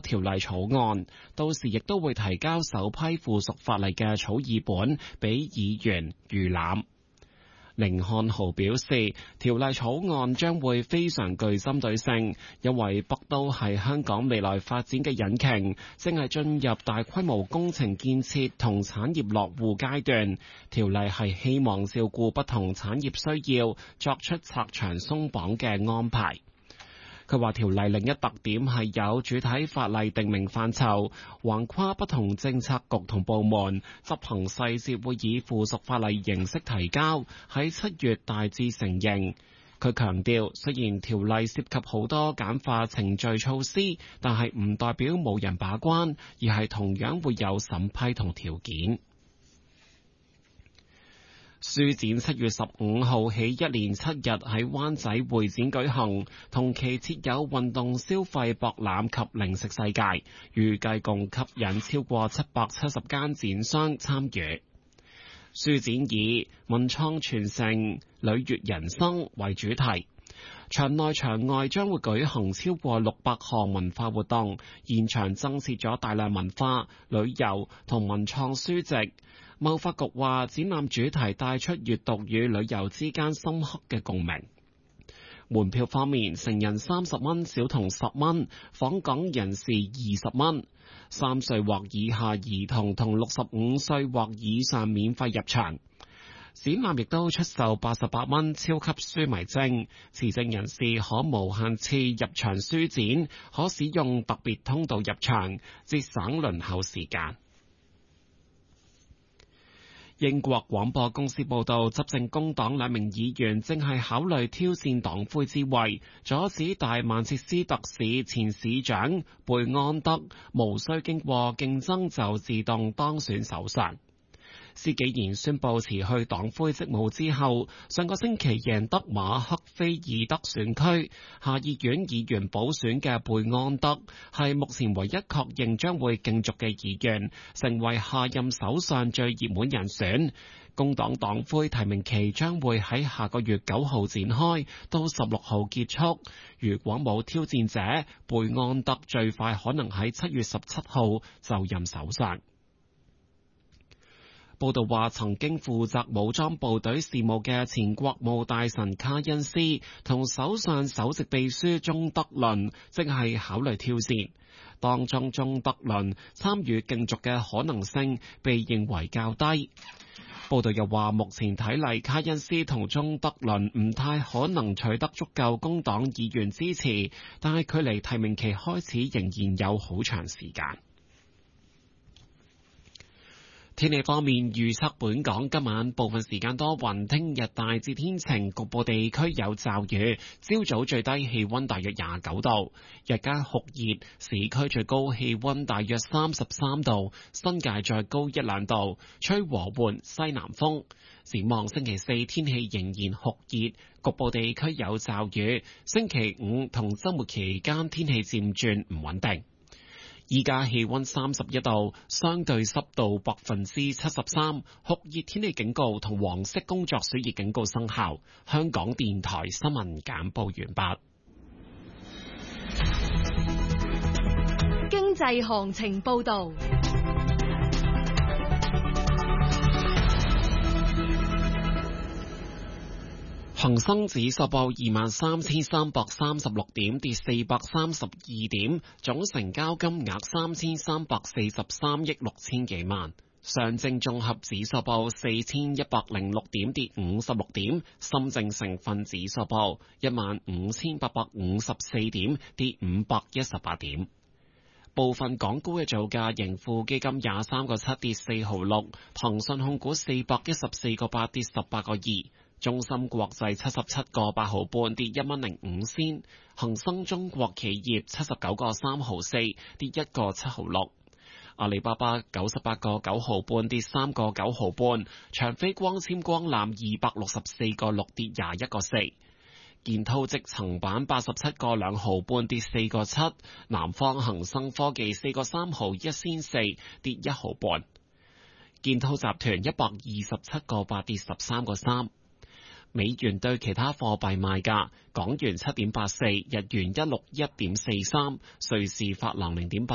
條例草案，到時亦都會提交首批附屬法例嘅草擬本俾議員預覽。甯漢豪表示，條例草案將會非常具針對性，因為北都係香港未來發展嘅引擎，正係進入大規模工程建設同產業落戶階段。條例係希望照顧不同產業需要，作出拆牆鬆綁嘅安排。佢話條例另一特點係有主體法例定明範疇，橫跨不同政策局同部門，執行細節會以附屬法例形式提交，喺7月大致成形。佢強調，雖然條例涉及好多簡化程序措施，但係唔代表冇人把關，而係同樣會有審批同條件。書展7月15號起一連7日喺灣仔會展舉行，同期設有運動消費博覽及零食世界，預計共吸引超過770間展商參與。書展以文創傳承、履越人生為主題，場內場外將會舉行超過600項文化活動，現場增設咗大量文化、旅遊同文創書籍。貿發局話，展覽主題帶出閱讀與旅遊之間深刻嘅共鳴。門票方面，成人30蚊，小童10蚊，訪港人士20蚊。3歲或以下兒童同65歲或以上免費入場。展覽亦都出售88蚊超級書迷證，持證人士可無限次入場書展，可使用特別通道入場，節省輪候時間。英國廣播公司報道，執政工黨2名議員正係考慮挑戰黨魁之位，阻止大曼徹斯特市前市長貝安德無需經過競爭就自動當選首相。施紀賢宣布辭去黨魁職務之後，上個星期贏得馬克菲爾德選區下議院議員補選嘅貝安德，係目前唯一確認將會競逐嘅議員，成為下任首相最熱門人選。工黨黨魁提名期將會喺下個月9號展開，到16號結束。如果冇挑戰者，貝安德最快可能喺7月17號就任首相。報道話，曾經負責武裝部隊事務嘅前國務大臣卡恩斯同首相首席秘書鍾德倫正係考慮挑戰，當中鍾德倫參與競逐嘅可能性被認為較低。報道又話，目前睇嚟，卡恩斯同鍾德倫唔太可能取得足夠工黨議員支持，但係距離提名期開始仍然有好長時間。天氣方面，預測本港今晚部分時間多雲，聽日大致天晴，局部地區有驟雨。朝早最低氣溫大約29度，日間酷熱，市區最高氣溫大約33度，新界再高1-2度，吹和緩西南風。展望星期4天氣仍然酷熱，局部地區有驟雨。星期5同週末期間天氣漸轉唔穩定。依家氣溫31度，相對濕度73%，酷熱天氣警告同黃色工作暑熱警告生效。香港電台新聞簡報完畢。 經濟行情報道。 恒生指數報23,336點，跌432點，總成交金額3343億6千幾萬。上證綜合指數報4106點，跌56點。深證成分指數報15854點，跌518點。部分港股嘅造價，盈富基金23個7跌4毫6，騰訊控股414個8跌18個2。中芯國際77個8毫半跌1蚊05仙，恒生中國企業79個3毫4跌1個7毫6，阿里巴巴98個9毫半跌3個9毫半，長飛光纖光纜264個6跌21個4，建滔積層板87個2毫半跌4個7，南方恒生科技4個3毫1仙4跌1毫半，建滔集團127個8跌13個3。美元對其他貨幣賣價：港元7.84，日元161.43，瑞士法郎0.8。